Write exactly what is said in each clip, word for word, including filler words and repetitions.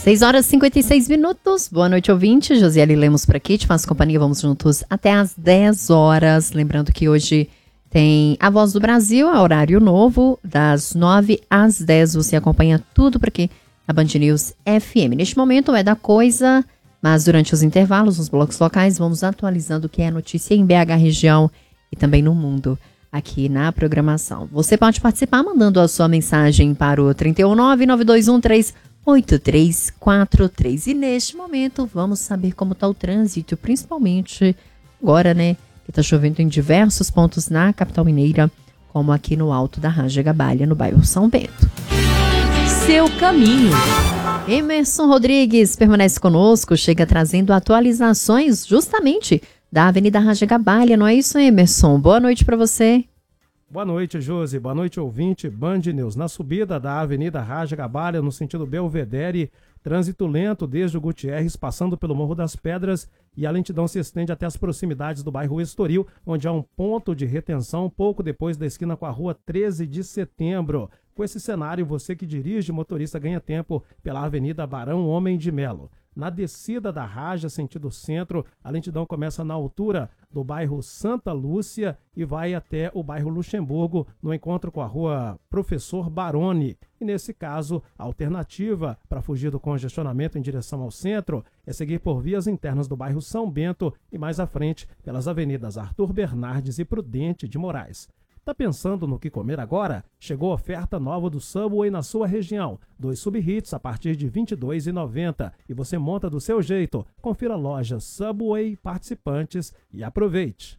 seis horas e cinquenta e seis minutos. Boa noite, ouvinte. Josiele Lemos por aqui. Te faço companhia. Vamos juntos até às dez horas. Lembrando que hoje tem a Voz do Brasil, a horário novo, das nove às dez. Você acompanha tudo por aqui na Band News F M. Neste momento é da coisa, mas durante os intervalos, nos blocos locais, vamos atualizando o que é notícia em B H região e também no mundo, aqui na programação. Você pode participar mandando a sua mensagem para o trinta e um, nove nove dois um três oito três quatro três. E neste momento vamos saber como está o trânsito, principalmente agora, né, que está chovendo em diversos pontos na capital mineira, como aqui no alto da Raja Gabalha, no bairro São Bento. Seu caminho. Emerson Rodrigues permanece conosco, chega trazendo atualizações justamente da Avenida Raja Gabalha, não é isso, Emerson? Boa noite para você. Boa noite, Josi. Boa noite, ouvinte. Band News. Na subida da Avenida Raja Gabalha, no sentido Belvedere, trânsito lento desde o Gutierrez, passando pelo Morro das Pedras, e a lentidão se estende até as proximidades do bairro Estoril, onde há um ponto de retenção pouco depois da esquina com a rua treze de setembro. Com esse cenário, você que dirige, motorista, ganha tempo pela Avenida Barão Homem de Melo. Na descida da Raja, sentido centro, a lentidão começa na altura do bairro Santa Lúcia e vai até o bairro Luxemburgo, no encontro com a rua Professor Baroni. E nesse caso, a alternativa para fugir do congestionamento em direção ao centro é seguir por vias internas do bairro São Bento e mais à frente pelas avenidas Arthur Bernardes e Prudente de Moraes. Tá pensando no que comer agora? Chegou a oferta nova do Subway na sua região. Dois sub-hits a partir de vinte e dois reais e noventa centavos. E você monta do seu jeito. Confira a loja Subway, participantes e aproveite.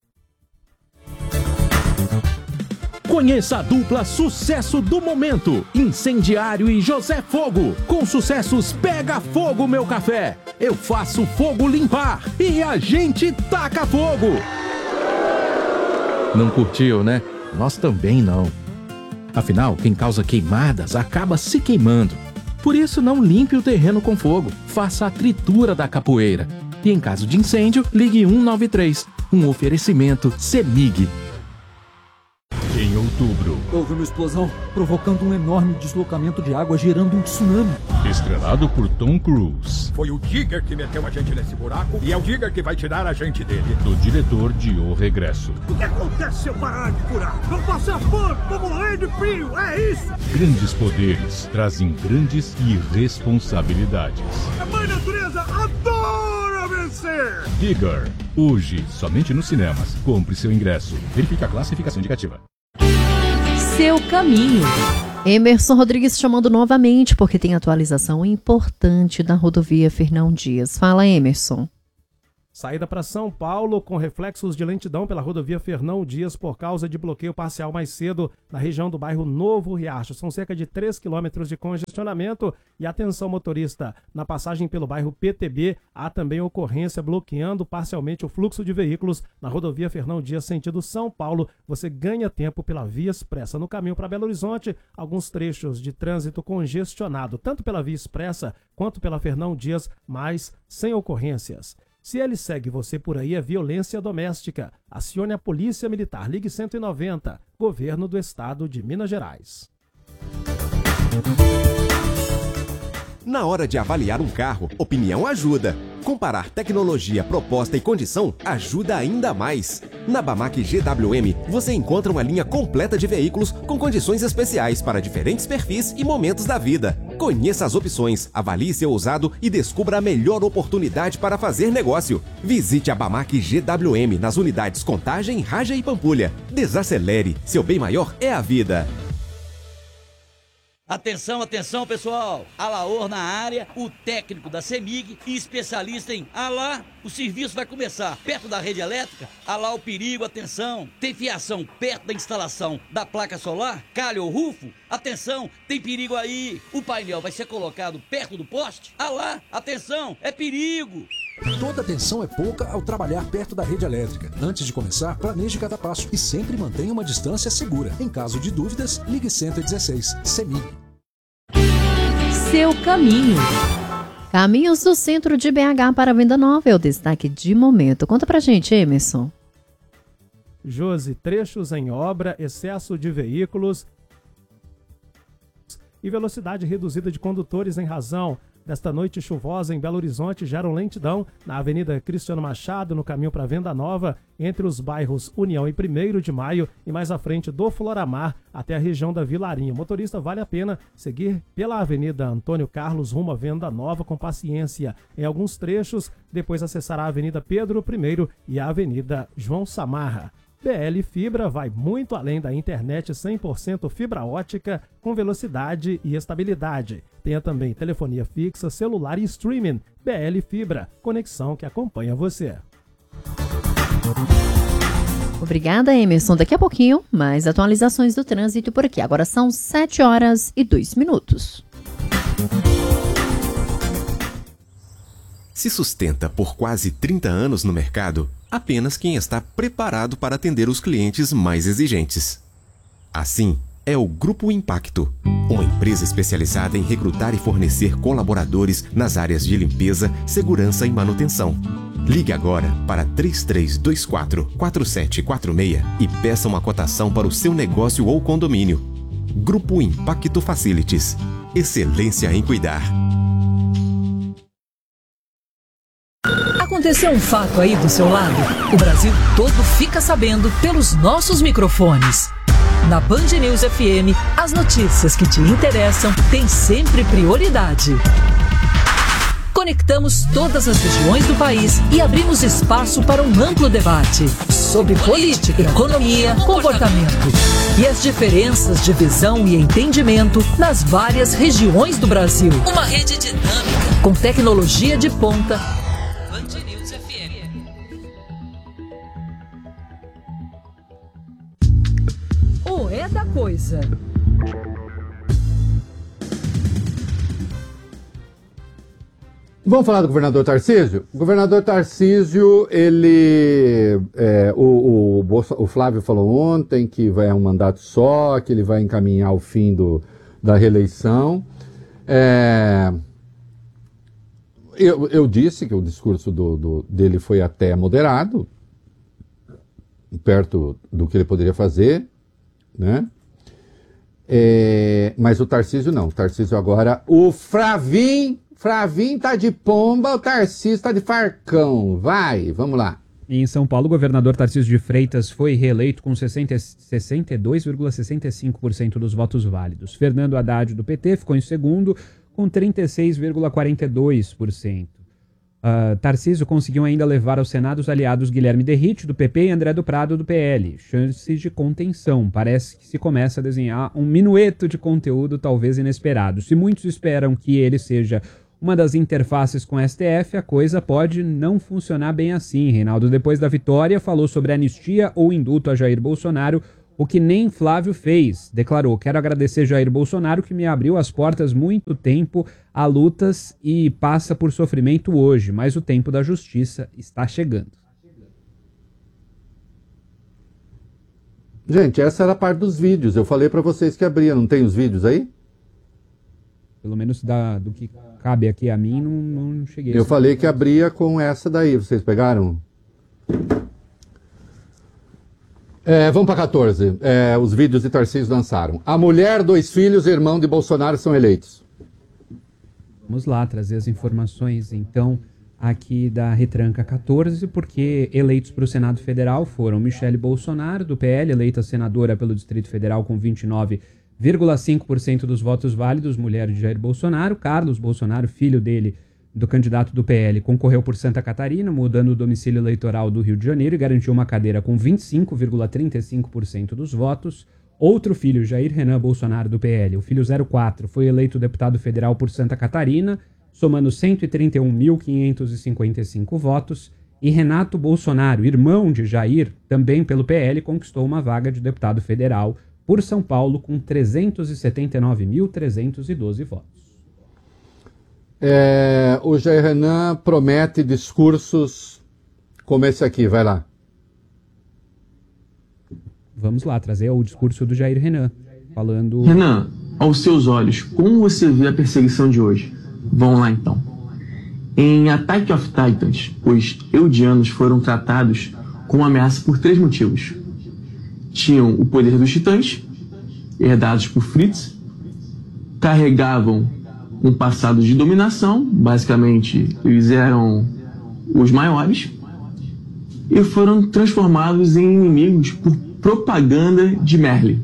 Conheça a dupla sucesso do momento, Incendiário e José Fogo. Com sucessos Pega Fogo Meu Café, Eu Faço Fogo Limpar e A Gente Taca Fogo. Não curtiu, né? Nós também não. Afinal, quem causa queimadas acaba se queimando. Por isso, não limpe o terreno com fogo. Faça a tritura da capoeira. E em caso de incêndio, ligue um nove três. Um oferecimento CEMIG. Em outubro, houve uma explosão, provocando um enorme deslocamento de água, gerando um tsunami. Estrelado por Tom Cruise. Foi o Digger que meteu a gente nesse buraco e é o Digger que vai tirar a gente dele. Do diretor de O Regresso. O que acontece se eu parar de curar? Vou passar fome, vou morrer de frio, é isso! Grandes poderes trazem grandes responsabilidades. A mãe natureza adora vencer! Digger, hoje, somente nos cinemas. Compre seu ingresso. Verifique a classificação indicativa. Seu caminho. Emerson Rodrigues chamando novamente, porque tem atualização importante da rodovia Fernão Dias. Fala, Emerson. Saída para São Paulo com reflexos de lentidão pela rodovia Fernão Dias por causa de bloqueio parcial mais cedo na região do bairro Novo Riacho. São cerca de três quilômetros de congestionamento e atenção motorista, na passagem pelo bairro P T B há também ocorrência bloqueando parcialmente o fluxo de veículos na rodovia Fernão Dias sentido São Paulo. Você ganha tempo pela via expressa. No caminho para Belo Horizonte, alguns trechos de trânsito congestionado, tanto pela via expressa quanto pela Fernão Dias, mas sem ocorrências. Se ele segue você por aí, é violência doméstica. Acione a Polícia Militar. Ligue cento e noventa. Governo do Estado de Minas Gerais. Na hora de avaliar um carro, opinião ajuda. Comparar tecnologia, proposta e condição ajuda ainda mais. Na Bamac G W M, você encontra uma linha completa de veículos com condições especiais para diferentes perfis e momentos da vida. Conheça as opções, avalie seu usado e descubra a melhor oportunidade para fazer negócio. Visite a Bamac G W M nas unidades Contagem, Raja e Pampulha. Desacelere, seu bem maior é a vida. Atenção, atenção, pessoal! Alaor na área, o técnico da CEMIG e especialista em Alá. O serviço vai começar perto da rede elétrica. Alá o perigo, atenção! Tem fiação perto da instalação da placa solar? Calha ou rufo? Atenção, tem perigo aí! O painel vai ser colocado perto do poste? Alá, atenção, é perigo! Toda atenção é pouca ao trabalhar perto da rede elétrica. Antes de começar, planeje cada passo e sempre mantenha uma distância segura. Em caso de dúvidas, ligue cento e dezesseis. CEMIG. Seu caminho. Caminhos do centro de B H para venda nova é o destaque de momento. Conta pra gente, Emerson. Josi, trechos em obra, excesso de veículos e velocidade reduzida de condutores em razão desta noite chuvosa em Belo Horizonte geram lentidão na Avenida Cristiano Machado, no caminho para Venda Nova, entre os bairros União e primeiro de Maio e mais à frente do Floramar até a região da Vilarinha. O motorista vale a pena seguir pela Avenida Antônio Carlos rumo a Venda Nova com paciência em alguns trechos, depois acessar a Avenida Pedro I e a Avenida João Samarra. B L Fibra vai muito além da internet cem por cento fibra ótica com velocidade e estabilidade. Tenha também telefonia fixa, celular e streaming. B L Fibra, conexão que acompanha você. Obrigada, Emerson. Daqui a pouquinho, mais atualizações do trânsito por aqui. Agora são sete horas e dois minutos. Se sustenta por quase trinta anos no mercado, apenas quem está preparado para atender os clientes mais exigentes. Assim, é o Grupo Impacto, uma empresa especializada em recrutar e fornecer colaboradores nas áreas de limpeza, segurança e manutenção. Ligue agora para três três dois quatro, quatro sete quatro seis e peça uma cotação para o seu negócio ou condomínio. Grupo Impacto Facilities. Excelência em cuidar. Aconteceu um fato aí do seu lado? O Brasil todo fica sabendo pelos nossos microfones. Na Band News F M, as notícias que te interessam têm sempre prioridade. Conectamos todas as regiões do país e abrimos espaço para um amplo debate sobre política, economia, comportamento e as diferenças de visão e entendimento nas várias regiões do Brasil. Uma rede dinâmica com tecnologia de ponta. Band News F M. O é da coisa. Vamos falar do governador Tarcísio? O governador Tarcísio, ele... É, o, o, o Flávio falou ontem que vai um mandato só, que ele vai encaminhar o fim do, da reeleição. É, eu, eu disse que o discurso do, do, dele foi até moderado, perto do que ele poderia fazer, né? É, mas o Tarcísio não. O Tarcísio agora... O Fravim... Fravim tá de pomba, o Tarcísio tá de farcão. Vai, vamos lá. Em São Paulo, o governador Tarcísio de Freitas foi reeleito com sessenta, sessenta e dois vírgula sessenta e cinco por cento dos votos válidos. Fernando Haddad, do P T, ficou em segundo com trinta e seis vírgula quarenta e dois por cento. Uh, Tarcísio conseguiu ainda levar ao Senado os aliados Guilherme Derrite, do P P, e André do Prado, do P L. Chances de contenção. Parece que se começa a desenhar um minueto de conteúdo talvez inesperado. Se muitos esperam que ele seja uma das interfaces com o S T F, a coisa pode não funcionar bem assim. Reinaldo, depois da vitória, falou sobre anistia ou indulto a Jair Bolsonaro, o que nem Flávio fez. Declarou: quero agradecer Jair Bolsonaro, que me abriu as portas muito tempo a lutas e passa por sofrimento hoje, mas o tempo da justiça está chegando. Gente, essa era a parte dos vídeos. Eu falei para vocês que abria. Não tem os vídeos aí? Pelo menos da, do que cabe aqui a mim, não, não cheguei. Eu falei que abria com essa daí. Vocês pegaram? É, vamos para quatorze. É, os vídeos de Tarcísio lançaram. A mulher, dois filhos e irmão de Bolsonaro são eleitos. Vamos lá trazer as informações, então, aqui da Retranca quatorze, porque eleitos para o Senado Federal foram Michele Bolsonaro, do P L, eleita senadora pelo Distrito Federal com vinte e nove vírgula cinco por cento dos votos válidos, mulher de Jair Bolsonaro. Carlos Bolsonaro, filho dele, do candidato do P L, concorreu por Santa Catarina, mudando o domicílio eleitoral do Rio de Janeiro, e garantiu uma cadeira com vinte e cinco vírgula trinta e cinco por cento dos votos. Outro filho, Jair Renan Bolsonaro, do P L, o filho zero quatro, foi eleito deputado federal por Santa Catarina, somando cento e trinta e um mil quinhentos e cinquenta e cinco votos. E Renato Bolsonaro, irmão de Jair, também pelo P L, conquistou uma vaga de deputado federal por São Paulo, com trezentos e setenta e nove mil trezentos e doze votos. É, o Jair Renan promete discursos como esse aqui, vai lá. Vamos lá, trazer o discurso do Jair Renan, falando... Renan, aos seus olhos, como você vê a perseguição de hoje? Vamos lá então. Em Attack of Titans, os eudianos foram tratados com ameaça por três motivos. Tinham o poder dos titãs, herdados por Fritz, carregavam um passado de dominação, basicamente eles eram os maiores, e foram transformados em inimigos por propaganda de Merli.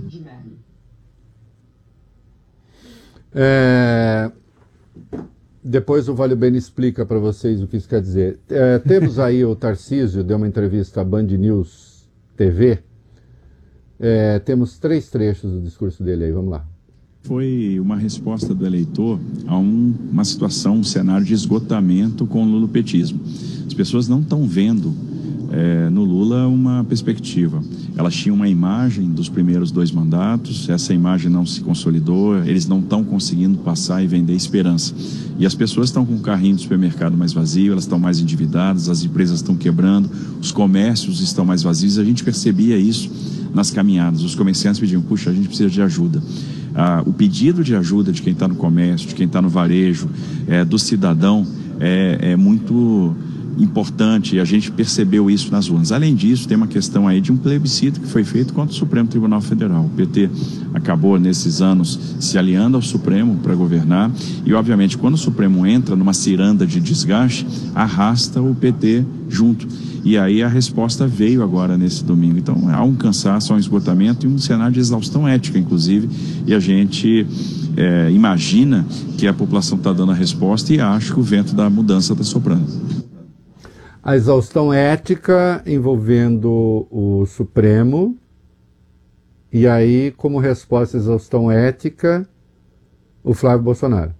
É... Depois o Vale Bene explica para vocês o que isso quer dizer. É, temos aí o Tarcísio, deu uma entrevista à Band News T V. É, temos três trechos do discurso dele aí, vamos lá. Foi uma resposta do eleitor a um, uma situação, um cenário de esgotamento com o lulopetismo. As pessoas não estão vendo é, no Lula uma perspectiva. Elas tinham uma imagem dos primeiros dois mandatos, essa imagem não se consolidou, eles não estão conseguindo passar e vender esperança. E as pessoas estão com o carrinho do supermercado mais vazio, elas estão mais endividadas, as empresas estão quebrando, os comércios estão mais vazios. A gente percebia isso nas caminhadas. Os comerciantes pediam, puxa, a gente precisa de ajuda. Ah, o pedido de ajuda de quem está no comércio, de quem está no varejo, é, do cidadão, é, é muito importante, e a gente percebeu isso nas urnas. Além disso, tem uma questão aí de um plebiscito que foi feito contra o Supremo Tribunal Federal. O P T acabou, nesses anos, se aliando ao Supremo para governar, e, obviamente, quando o Supremo entra numa ciranda de desgaste, arrasta o P T junto. E aí a resposta veio agora nesse domingo. Então há um cansaço, há um esgotamento e um cenário de exaustão ética, inclusive, e a gente é, imagina que a população está dando a resposta e acha que o vento da mudança está soprando. A exaustão ética envolvendo o Supremo, e aí, como resposta à exaustão ética, o Flávio Bolsonaro.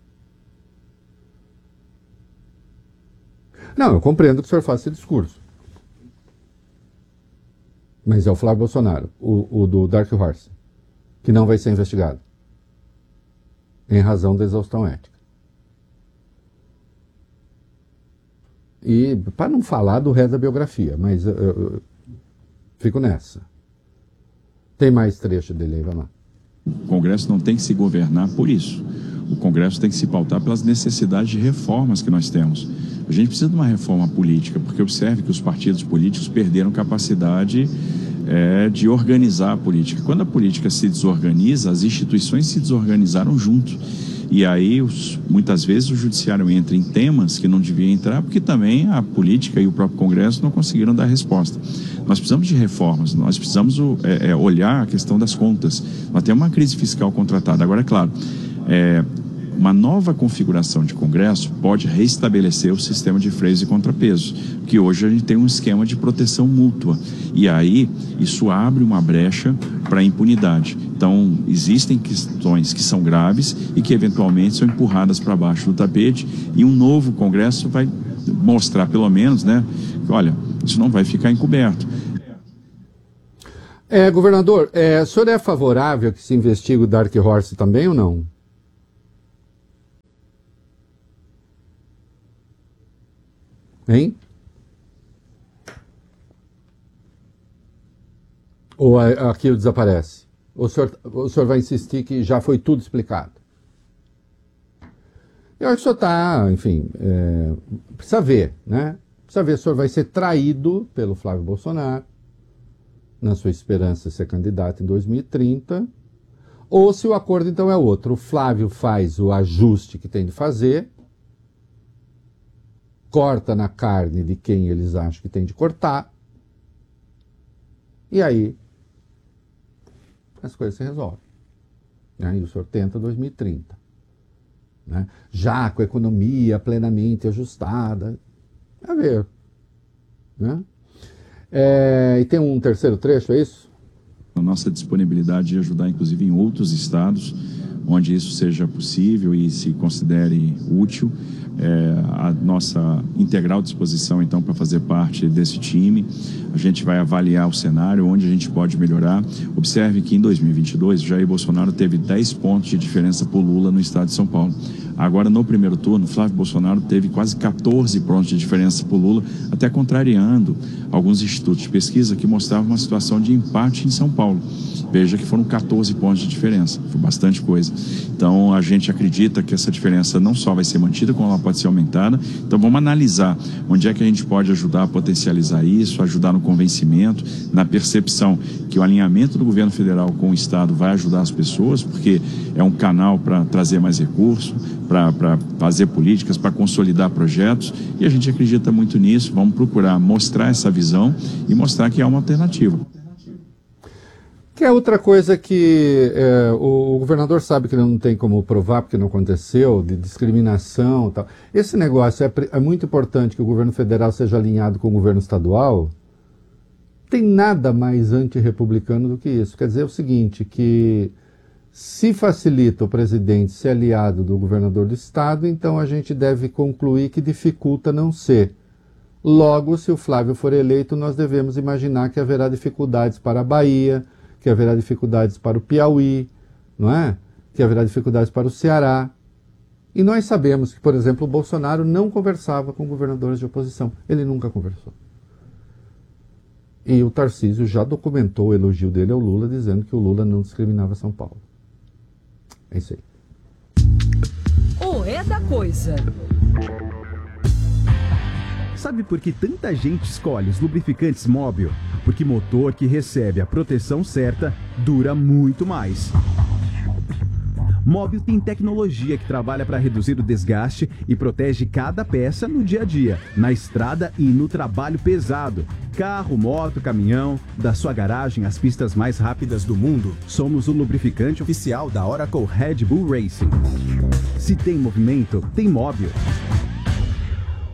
Não, eu compreendo que o senhor faça esse discurso. Mas é o Flávio Bolsonaro, o, o do Dark Horse, que não vai ser investigado, em razão da exaustão ética. E para não falar do resto da biografia, mas eu, eu fico nessa. Tem mais trecho dele aí, vamos lá. O Congresso não tem que se governar por isso. O Congresso tem que se pautar pelas necessidades de reformas que nós temos. A gente precisa de uma reforma política, porque observe que os partidos políticos perderam capacidade é, de organizar a política. Quando a política se desorganiza, as instituições se desorganizaram junto. E aí, os, muitas vezes, o judiciário entra em temas que não devia entrar, porque também a política e o próprio Congresso não conseguiram dar resposta. Nós precisamos de reformas, nós precisamos é, é, olhar a questão das contas. Nós temos uma crise fiscal contratada. Agora, é claro, é, uma nova configuração de Congresso pode restabelecer o sistema de freios e contrapesos, porque hoje a gente tem um esquema de proteção mútua, e aí isso abre uma brecha para a impunidade. Então, existem questões que são graves e que eventualmente são empurradas para baixo do tapete, e um novo Congresso vai mostrar, pelo menos, né, que, olha, isso não vai ficar encoberto. É, governador, é, o senhor é favorável que se investigue o Dark Horse também ou não? Hein? Ou aquilo desaparece? Ou o senhor, o senhor vai insistir que já foi tudo explicado? Eu acho que o senhor está, enfim, é, precisa ver, né? Precisa ver se o senhor vai ser traído pelo Flávio Bolsonaro, na sua esperança de ser candidato em dois mil e trinta, ou se o acordo então é outro. O Flávio faz o ajuste que tem de fazer, corta na carne de quem eles acham que tem de cortar, e aí as coisas se resolvem. Né? E o senhor tenta dois mil e trinta. Né? Já com a economia plenamente ajustada. A ver. Né? É, e tem um terceiro trecho, é isso? A nossa disponibilidade de ajudar, inclusive, em outros estados, onde isso seja possível e se considere útil. É, a nossa integral disposição, então, para fazer parte desse time. A gente vai avaliar o cenário, onde a gente pode melhorar. Observe que em dois mil e vinte e dois, Jair Bolsonaro teve dez pontos de diferença por Lula no estado de São Paulo. Agora, no primeiro turno, Flávio Bolsonaro teve quase quatorze pontos de diferença por Lula, até contrariando alguns institutos de pesquisa que mostravam uma situação de empate em São Paulo. Veja que foram quatorze pontos de diferença, foi bastante coisa. Então a gente acredita que essa diferença não só vai ser mantida, como ela pode ser aumentada. Então vamos analisar onde é que a gente pode ajudar a potencializar isso, ajudar no convencimento, na percepção que o alinhamento do governo federal com o Estado vai ajudar as pessoas, porque é um canal para trazer mais recursos, para fazer políticas, para consolidar projetos, e a gente acredita muito nisso. Vamos procurar mostrar essa visão e mostrar que há uma alternativa. Que é outra coisa que é, o, o governador sabe que ele não tem como provar, porque não aconteceu, de discriminação e tal. Esse negócio é, é muito importante que o governo federal seja alinhado com o governo estadual. Tem nada mais antirrepublicano do que isso. Quer dizer o seguinte, que se facilita o presidente ser aliado do governador do estado, então a gente deve concluir que dificulta não ser. Logo, se o Flávio for eleito, nós devemos imaginar que haverá dificuldades para a Bahia, que haverá dificuldades para o Piauí, não é? Que haverá dificuldades para o Ceará. E nós sabemos que, por exemplo, o Bolsonaro não conversava com governadores de oposição. Ele nunca conversou. E o Tarcísio já documentou o elogio dele ao Lula, dizendo que o Lula não discriminava São Paulo. É isso aí. O É da Coisa. Sabe por que tanta gente escolhe os lubrificantes Móbil? Porque motor que recebe a proteção certa dura muito mais. Móbil tem tecnologia que trabalha para reduzir o desgaste e protege cada peça no dia a dia, na estrada e no trabalho pesado. Carro, moto, caminhão, da sua garagem às pistas mais rápidas do mundo, somos o lubrificante oficial da Oracle Red Bull Racing. Se tem movimento, tem Móbil.